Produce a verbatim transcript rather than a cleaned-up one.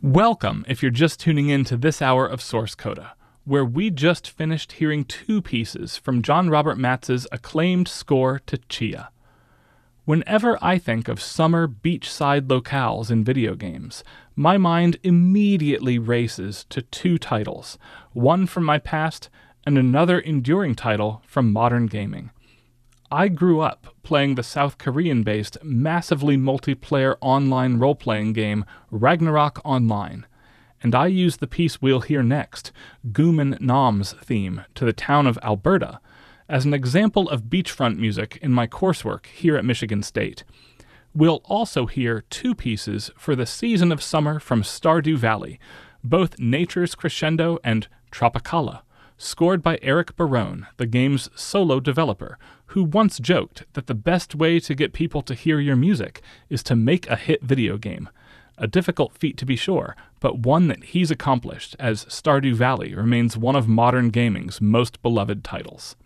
Welcome if you're just tuning in to this hour of Source Coda, where we just finished hearing two pieces from John Robert Matz's acclaimed score to Chia. Whenever I think of summer beachside locales in video games, my mind immediately races to two titles, one from my past and another enduring title from modern gaming. I grew up playing the South Korean-based, massively multiplayer online role-playing game Ragnarok Online, and I use the piece we'll hear next, Gumen Nam's theme to the town of Alberta, as an example of beachfront music in my coursework here at Michigan State. We'll also hear two pieces for the season of summer from Stardew Valley, both Nature's Crescendo and Tropicala, scored by Eric Barone, the game's solo developer, who once joked that the best way to get people to hear your music is to make a hit video game. A difficult feat to be sure, but one that he's accomplished, as Stardew Valley remains one of modern gaming's most beloved titles.